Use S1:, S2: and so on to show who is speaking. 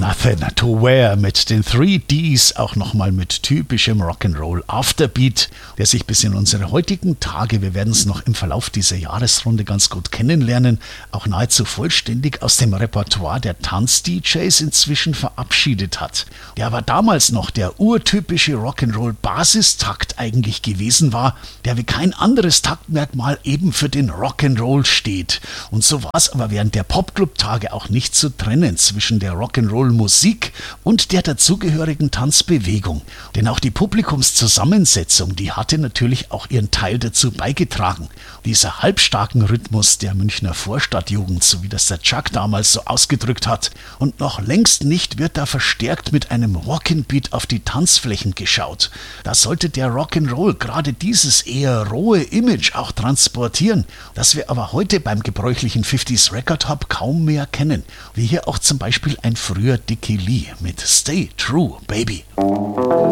S1: Nothing to Wear mit den 3Ds, auch nochmal mit typischem Rock'n'Roll Afterbeat, der sich bis in unsere heutigen Tage, wir werden es noch im Verlauf dieser Jahresrunde ganz gut kennenlernen, auch nahezu vollständig aus dem Repertoire der Tanz-DJs inzwischen verabschiedet hat. Der aber damals noch der urtypische Rock'n'Roll-Basistakt eigentlich gewesen war, der wie kein anderes Taktmerkmal eben für den Rock'n'Roll steht. Und so war es aber während der Popclub-Tage auch nicht zu trennen zwischen der Rock'n'Roll-Musik und der dazugehörigen Tanzbewegung. Denn auch die Publikumszusammensetzung, die hatte natürlich auch ihren Teil dazu beigetragen. Dieser halbstarken Rhythmus der Münchner Vorstadtjugend, so wie das der Chuck damals so ausgedrückt hat. Und noch längst nicht wird da verstärkt mit einem Rockin' Beat auf die Tanzflächen geschaut. Da sollte der Rock'n'Roll gerade dieses eher rohe Image auch transportieren, das wir aber heute beim gebräuchlichen 50s Record Hub kaum mehr kennen. Wie hier auch zum Beispiel ein früher Dickie Lee mit Stay True, Baby.